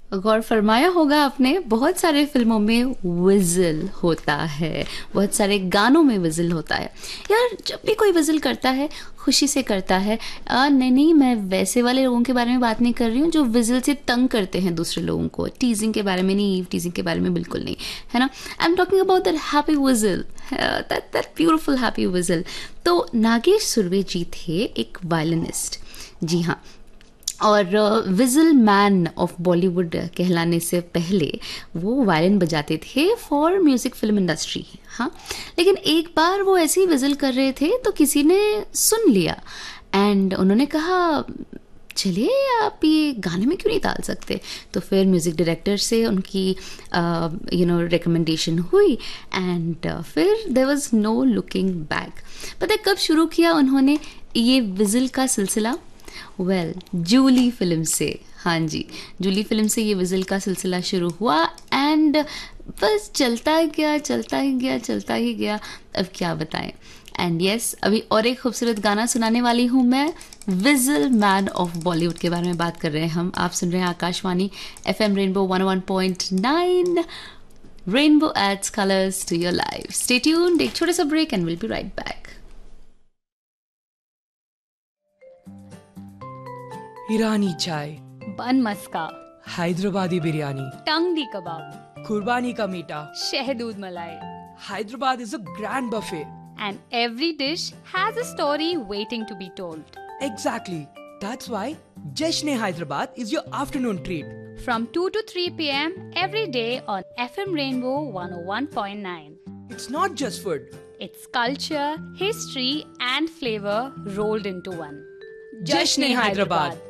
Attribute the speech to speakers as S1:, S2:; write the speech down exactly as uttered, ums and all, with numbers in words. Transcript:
S1: गौर फरमाया होगा आपने, बहुत सारे फिल्मों में विजिल होता है, बहुत सारे गानों में विजिल होता है। यार जब भी कोई विजिल करता है खुशी से करता है। आ, नहीं नहीं, मैं वैसे वाले लोगों के बारे में बात नहीं कर रही हूँ जो विजिल से तंग करते हैं दूसरे लोगों को। टीजिंग के बारे में नहीं, टीजिंग के बारे में बिल्कुल नहीं, है ना। I am talking about that happy vigil, that that beautiful happy vigil. तो नागेश सुरवे जी थे एक वायलिनिस्ट, जी हाँ, और विजल मैन ऑफ बॉलीवुड कहलाने से पहले वो वायलिन बजाते थे फॉर म्यूज़िक फिल्म इंडस्ट्री। हाँ, लेकिन एक बार वो ऐसे ही विजल कर रहे थे तो किसी ने सुन लिया एंड उन्होंने कहा चलिए आप ये गाने में क्यों नहीं डाल सकते। तो फिर म्यूज़िक डायरेक्टर से उनकी यू नो रिकमेंडेशन हुई एंड uh, फिर there was no looking back. पता है कब शुरू किया उन्होंने ये विजल का सिलसिला? वेल well, जूली फिल्म से। हाँ जी, जूली फिल्म से ये विजिल का सिलसिला शुरू हुआ एंड बस चलता गया चलता ही गया चलता ही गया। अब क्या बताएं। एंड यस, अभी और एक खूबसूरत गाना सुनाने वाली हूँ मैं, विजिल मैन ऑफ बॉलीवुड के बारे में बात कर रहे हैं हम। आप सुन रहे हैं Akashvani F M rainbow one one point nine. Rainbow ads colours to your life. Stay tuned, एक छोटा सा break and will be right back.
S2: ईरानी चाय,
S3: बन मस्का,
S2: हैदराबादी बिरयानी,
S3: टंगडी कबाब,
S2: कुर्बानी का मीठा,
S3: शहदूद मलाई.
S2: Hyderabad is a grand buffet.
S3: And every dish has a story waiting to be told.
S2: Exactly. That's why Jashn-e-Hyderabad is your afternoon treat.
S3: From two to three p.m. every day on F M Rainbow one oh one point nine.
S2: It's not just food.
S3: It's culture, history and flavor rolled into one.
S2: Jashn-e-Hyderabad.